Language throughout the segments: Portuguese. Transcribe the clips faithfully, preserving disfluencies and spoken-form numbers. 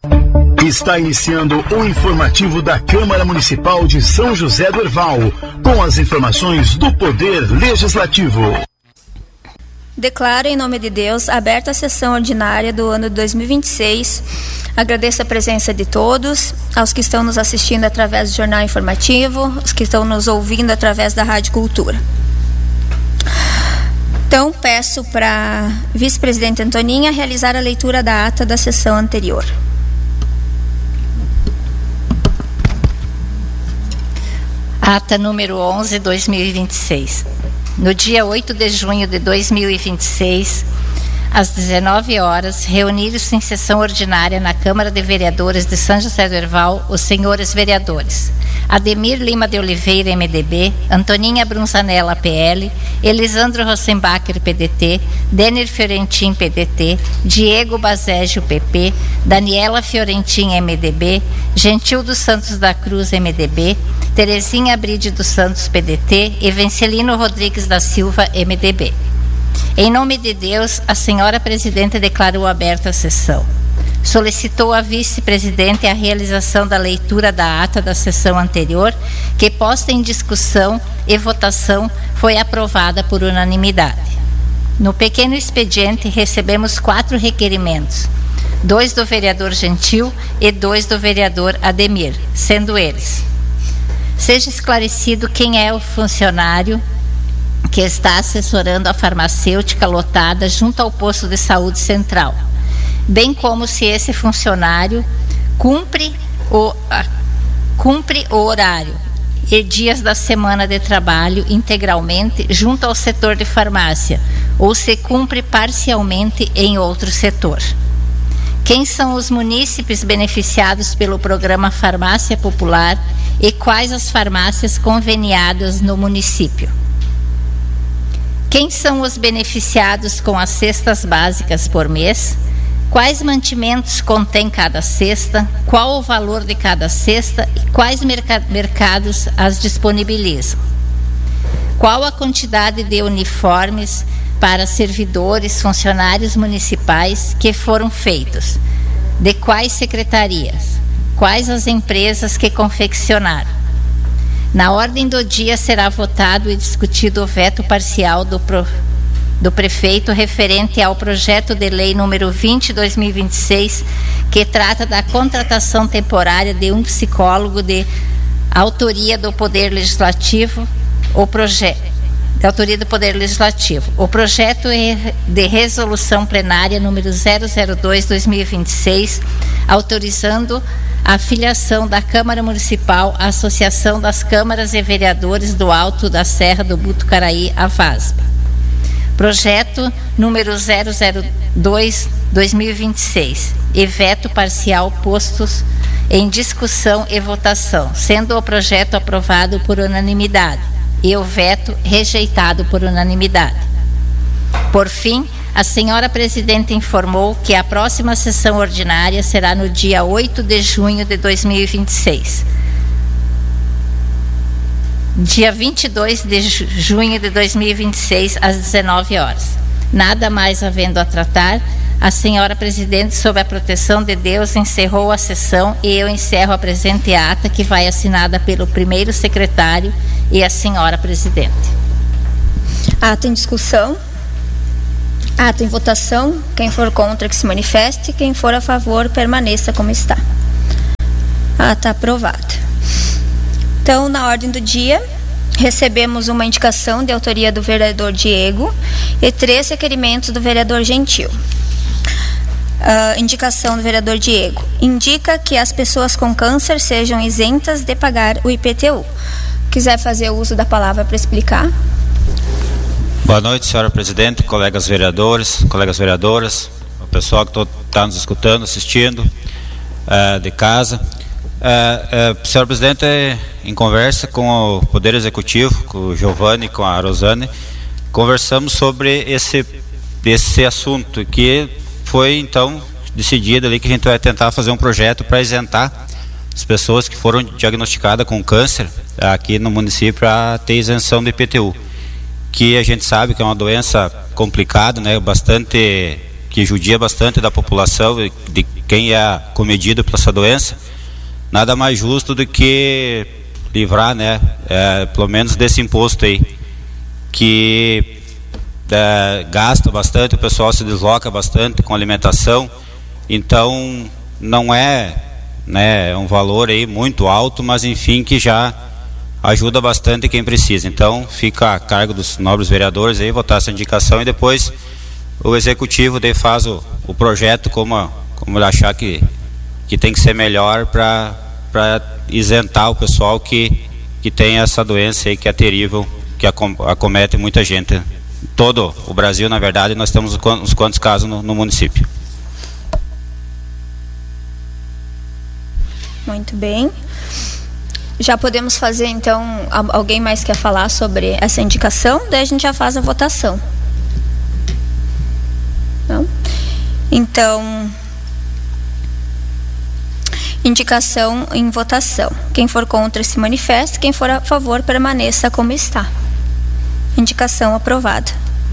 Está iniciando o informativo da Câmara Municipal de São José do Herval, com as informações do Poder Legislativo. Declaro, em nome de Deus, aberta a sessão ordinária do ano de dois mil e vinte e seis. Agradeço a presença de todos, aos que estão nos assistindo através do Jornal Informativo, os que estão nos ouvindo através da Rádio Cultura. Então, peço para a vice-presidente Antoninha realizar a leitura da ata da sessão anterior. Ata número onze, dois mil e vinte e seis. No dia oito de junho de dois mil e vinte e seis, às dezenove horas, reuniram-se em sessão ordinária na Câmara de Vereadores de São José do Herval os senhores vereadores: Ademir Lima de Oliveira, M D B, Antoninha Brunzanella, P L, Elisandro Rossenbacher, P D T, Denner Fiorentin, P D T, Diego Bazégio, P P, Daniela Fiorentin, M D B, Gentil dos Santos da Cruz, M D B, Terezinha Bride dos Santos, P D T, e Vencelino Rodrigues da Silva, M D B. Em nome de Deus, a senhora presidente declarou aberta a sessão. Solicitou à vice-presidente a realização da leitura da ata da sessão anterior, que, posta em discussão e votação, foi aprovada por unanimidade. No pequeno expediente, recebemos quatro requerimentos, dois do vereador Gentil e dois do vereador Ademir, sendo eles: seja esclarecido quem é o funcionário que está assessorando a farmacêutica lotada junto ao posto de saúde central, bem como se esse funcionário cumpre o, a, cumpre o horário e dias da semana de trabalho integralmente junto ao setor de farmácia, ou se cumpre parcialmente em outro setor. Quem são os munícipes beneficiados pelo programa Farmácia Popular e quais as farmácias conveniadas no município? Quem são os beneficiados com as cestas básicas por mês? Quais mantimentos contém cada cesta? Qual o valor de cada cesta e quais merc- mercados as disponibilizam? Qual a quantidade de uniformes para servidores, funcionários municipais que foram feitos? De quais secretarias? Quais as empresas que confeccionaram? Na ordem do dia será votado e discutido o veto parcial do, pro, do prefeito referente ao projeto de lei número vinte, dois mil e vinte e seis, que trata da contratação temporária de um psicólogo de autoria do Poder Legislativo, o projeto de autoria do Poder Legislativo. O projeto de resolução plenária número zero zero dois, dois mil e vinte e seis, autorizando a filiação da Câmara Municipal à Associação das Câmaras e Vereadores do Alto da Serra do Botucaraí, a VASB. Projeto número zero zero dois, dois mil e vinte e seis, e veto parcial postos em discussão e votação, sendo o projeto aprovado por unanimidade e o veto rejeitado por unanimidade. Por fim, a senhora presidente informou que a próxima sessão ordinária será no dia oito de junho de dois mil e vinte e seis. Dia vinte e dois de junho de dois mil e vinte e seis, às dezenove horas. Nada mais havendo a tratar, a senhora presidente, sob a proteção de Deus, encerrou a sessão e eu encerro a presente ata, que vai assinada pelo primeiro secretário e a senhora presidente. Ata em discussão. Ata em votação. Quem for contra, que se manifeste. Quem for a favor, permaneça como está. Ata aprovada. Então, na ordem do dia, recebemos uma indicação de autoria do vereador Diego e três requerimentos do vereador Gentil. Uh, indicação do vereador Diego. Indica que as pessoas com câncer sejam isentas de pagar o I P T U. Quiser fazer uso da palavra para explicar? Boa noite, senhora presidente, colegas vereadores, colegas vereadoras, o pessoal que está nos escutando, assistindo, uh, de casa. Uh, uh, senhora presidente, em conversa com o Poder Executivo, com o Giovanni e com a Rosane, conversamos sobre esse, esse assunto, que foi então decidido ali que a gente vai tentar fazer um projeto para isentar as pessoas que foram diagnosticadas com câncer aqui no município a ter isenção do I P T U, que a gente sabe que é uma doença complicada, né, bastante, que judia bastante da população, de quem é comedido por essa doença, nada mais justo do que livrar, né, é, pelo menos desse imposto aí, que é, gasta bastante, o pessoal se desloca bastante com alimentação, então não é, né, é um valor aí muito alto, mas enfim, que já ajuda bastante quem precisa. Então fica a cargo dos nobres vereadores aí votar essa indicação, e depois o executivo daí faz o, o projeto como, como ele achar que, que tem que ser melhor para para isentar o pessoal que, que tem essa doença aí que é terrível, que acomete muita gente. Todo o Brasil, na verdade, nós temos uns quantos casos no, no município. Muito bem. Já podemos fazer, então, alguém mais quer falar sobre essa indicação? Daí a gente já faz a votação. Não? Então, indicação em votação. Quem for contra se manifeste, quem for a favor permaneça como está. Indicação aprovada.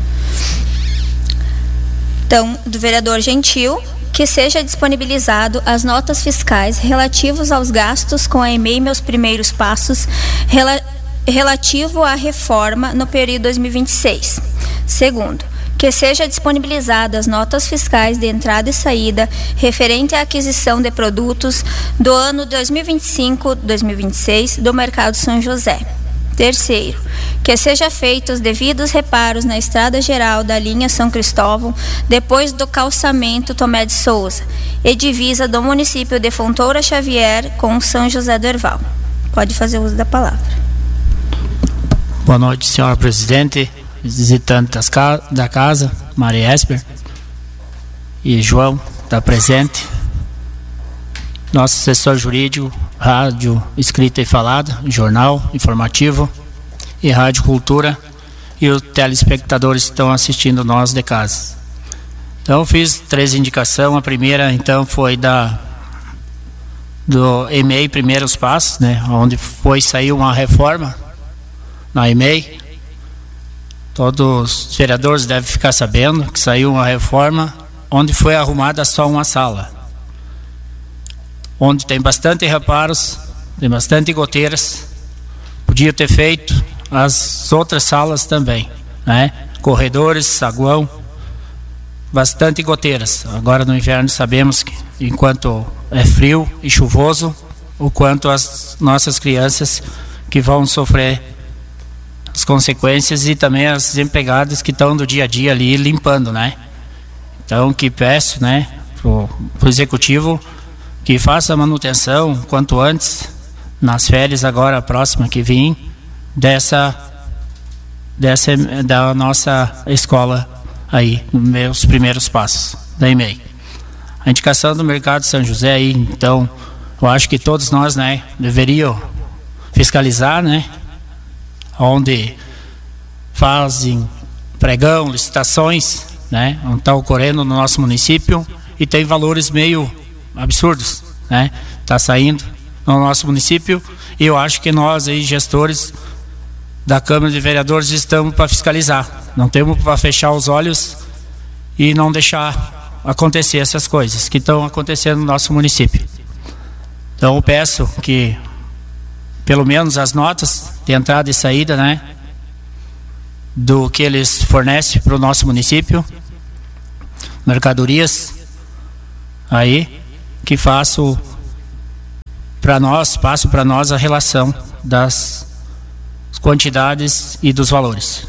Então, do vereador Gentil, que seja disponibilizado as notas fiscais relativos aos gastos com a E M E I Meus Primeiros Passos rela, relativo à reforma no período dois mil e vinte e seis. Segundo, que seja disponibilizadas as notas fiscais de entrada e saída referente à aquisição de produtos do ano dois mil e vinte e cinco, dois mil e vinte e seis do Mercado São José. Terceiro, que seja feitos os devidos reparos na estrada geral da linha São Cristóvão, depois do calçamento Tomé de Souza, e divisa do município de Fontoura Xavier com São José do Herval. Pode fazer uso da palavra. Boa noite, senhora presidente, visitantes da casa, Maria Esper e João, está presente. Nosso assessor jurídico, rádio escrita e falada, jornal informativo e rádio cultura, e os telespectadores que estão assistindo nós de casa. Então eu fiz três indicações. A primeira então foi da do E M E I Primeiros Passos, né, onde foi sair uma reforma na E M E I. Todos os vereadores devem ficar sabendo que saiu uma reforma onde foi arrumada só uma sala, onde tem bastante reparos, tem bastante goteiras. Podia ter feito as outras salas também, né? Corredores, saguão, bastante goteiras. Agora no inverno sabemos que, enquanto é frio e chuvoso, o quanto as nossas crianças que vão sofrer as consequências, e também as empregadas que estão do dia a dia ali limpando, né? Então, que peço, né, pro, pro executivo que faça a manutenção quanto antes, nas férias agora próxima que vem, dessa, dessa da nossa escola aí, Meus Primeiros Passos, da E M E I. A indicação do Mercado São José aí, então, eu acho que todos nós, né, deveriam fiscalizar, né, onde fazem pregão, licitações, né, onde está ocorrendo no nosso município, e tem valores meio absurdos, né? Está saindo no nosso município, e eu acho que nós aí, gestores da Câmara de Vereadores, estamos para fiscalizar. Não temos para fechar os olhos e não deixar acontecer essas coisas que estão acontecendo no nosso município. Então eu peço que pelo menos as notas de entrada e saída, né, do que eles fornecem para o nosso município, mercadorias aí, que faço para nós, passo para nós a relação das quantidades e dos valores.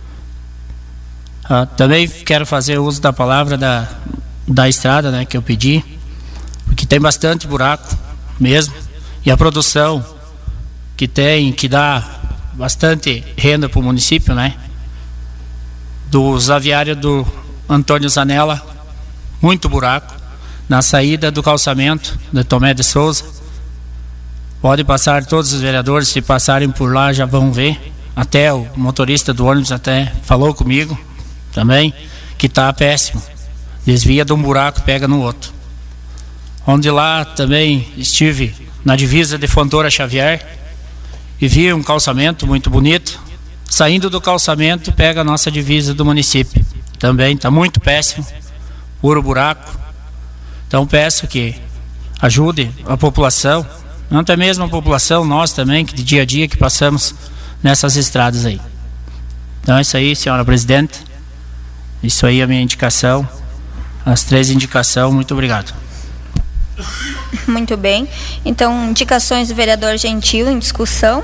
Ah, também quero fazer uso da palavra da, da estrada, né, que eu pedi, porque tem bastante buraco mesmo, e a produção que tem, que dá bastante renda para o município, né, dos aviários do Antônio Zanella, muito buraco na saída do calçamento de Tomé de Souza. Pode passar, todos os vereadores, se passarem por lá já vão ver. Até o motorista do ônibus até falou comigo também que está péssimo, desvia de um buraco, pega no outro. Onde lá também estive na divisa de Fontoura Xavier e vi um calçamento muito bonito. Saindo do calçamento, pega a nossa divisa do município, também está muito péssimo, puro buraco. Então peço que ajude a população, não até mesmo a população, nós também, que de dia a dia que passamos nessas estradas aí. Então é isso aí, senhora presidente. Isso aí é a minha indicação. As três indicações, muito obrigado. Muito bem. Então, indicações do vereador Gentil em discussão.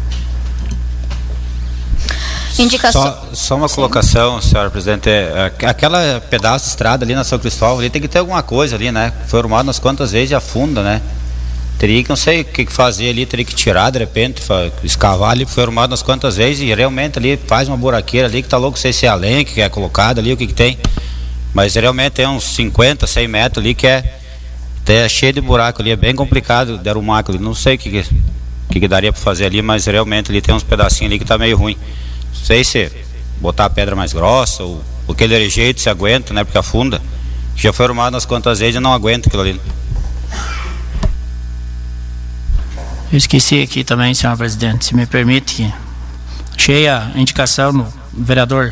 Indicação. Só, só uma Sim. colocação, senhora presidente. É, aquela pedaço de estrada ali na São Cristóvão, ali tem que ter alguma coisa ali, né? Foi arrumado umas quantas vezes e afunda, né? Teria que, não sei o que fazer ali, teria que tirar de repente, escavar ali, foi arrumado umas quantas vezes e realmente ali faz uma buraqueira ali que tá louco, sei se é a lenha que é colocada ali, o que que tem. Mas realmente tem uns cinquenta, cem metros ali que é, é cheio de buraco ali, é bem complicado de arrumar ali. Não sei o que, que, que daria para fazer ali, mas realmente ali tem uns pedacinhos ali que tá meio ruim. Não sei se botar a pedra mais grossa ou aquele jeito se aguenta, né? Porque afunda. Já foi arrumado umas quantas vezes e não aguenta aquilo ali. Eu esqueci aqui também, senhor presidente, se me permite, achei a indicação no vereador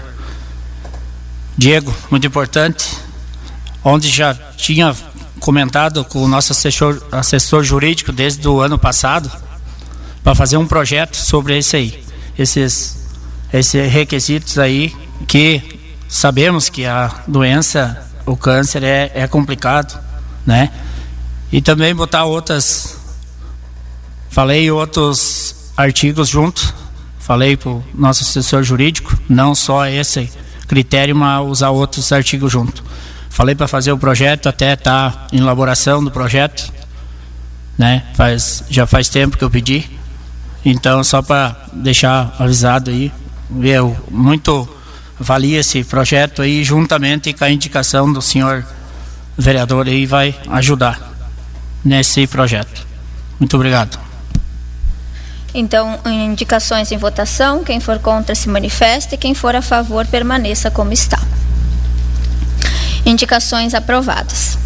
Diego, muito importante, onde já tinha comentado com o nosso assessor, assessor jurídico desde o ano passado, para fazer um projeto sobre esse aí, esses, esses requisitos aí, que sabemos que a doença, o câncer é, é complicado, né? E também botar outras, falei outros artigos junto, falei para o nosso assessor jurídico, não só esse critério, mas usar outros artigos junto. Falei para fazer o projeto, até está em elaboração do projeto, né? Faz, já faz tempo que eu pedi, então só para deixar avisado aí, eu muito avalia esse projeto aí, juntamente com a indicação do senhor vereador aí, vai ajudar nesse projeto. Muito obrigado. Então, indicações em votação, quem for contra se manifeste e quem for a favor permaneça como está. Indicações aprovadas.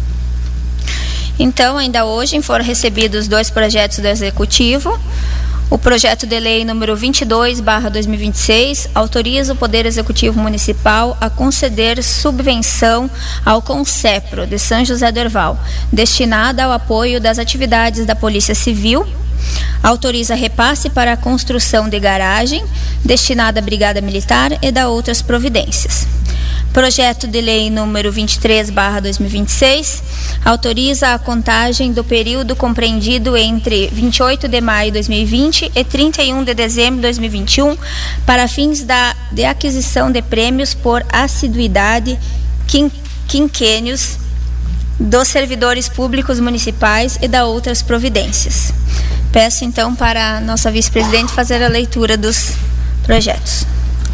Então, ainda hoje foram recebidos dois projetos do Executivo. O projeto de lei número vinte e dois barra dois mil e vinte e seis autoriza o Poder Executivo Municipal a conceder subvenção ao CONCEPRO de São José do Herval, destinada ao apoio das atividades da Polícia Civil. Autoriza repasse para a construção de garagem destinada à Brigada Militar e da outras providências. Projeto de lei número vinte e três barra dois mil e vinte e seis autoriza a contagem do período compreendido entre vinte e oito de maio de dois mil e vinte e trinta e um de dezembro de dois mil e vinte e um para fins da, de aquisição de prêmios por assiduidade quin, quinquênios dos servidores públicos municipais e da outras providências. Peço então para a nossa vice-presidente fazer a leitura dos projetos.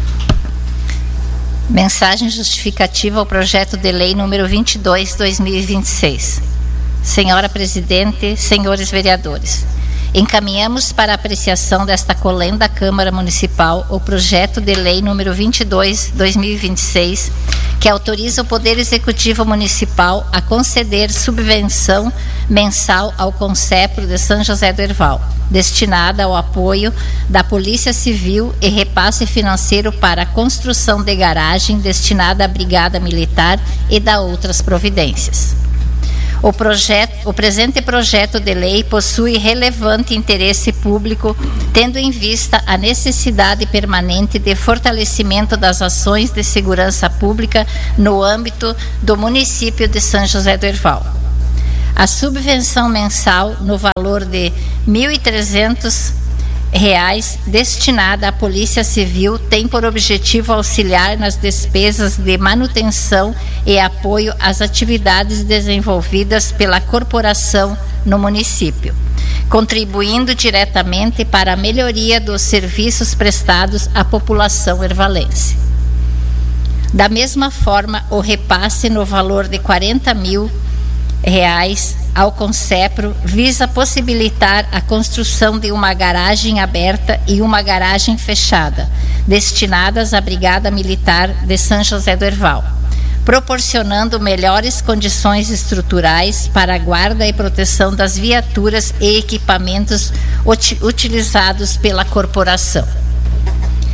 Mensagem justificativa ao projeto de lei número vinte e dois barra dois mil e vinte e seis. Senhora Presidente, senhores vereadores, encaminhamos para apreciação desta colenda Câmara Municipal o projeto de lei número vinte e dois barra dois mil e vinte e seis, que autoriza o Poder Executivo Municipal a conceder subvenção mensal ao CONCEPRO de São José do Herval, destinada ao apoio da Polícia Civil e repasse financeiro para a construção de garagem destinada à Brigada Militar e da outras providências. O, projeto, o presente projeto de lei possui relevante interesse público, tendo em vista a necessidade permanente de fortalecimento das ações de segurança pública no âmbito do município de São José do Herval. A subvenção mensal no valor de mil e trezentos reais destinada à Polícia Civil tem por objetivo auxiliar nas despesas de manutenção e apoio às atividades desenvolvidas pela corporação no município, contribuindo diretamente para a melhoria dos serviços prestados à população hervalense. Da mesma forma, o repasse no valor de quarenta mil reais ao CONCEPRO visa possibilitar a construção de uma garagem aberta e uma garagem fechada, destinadas à Brigada Militar de São José do Herval, proporcionando melhores condições estruturais para a guarda e proteção das viaturas e equipamentos uti- utilizados pela corporação.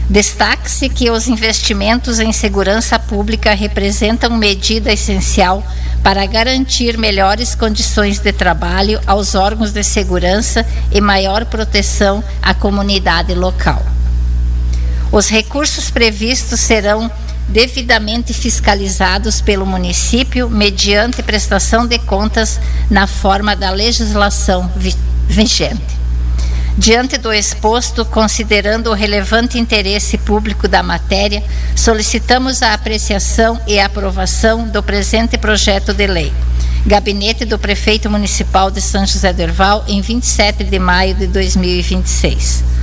Destaque-se que os investimentos em segurança pública representam medida essencial para garantir melhores condições de trabalho aos órgãos de segurança e maior proteção à comunidade local. Os recursos previstos serão devidamente fiscalizados pelo município mediante prestação de contas na forma da legislação vi- vigente. Diante do exposto, considerando o relevante interesse público da matéria, solicitamos a apreciação e aprovação do presente projeto de lei. Gabinete do Prefeito Municipal de São José do Herval, em vinte e sete de maio de dois mil e vinte e seis.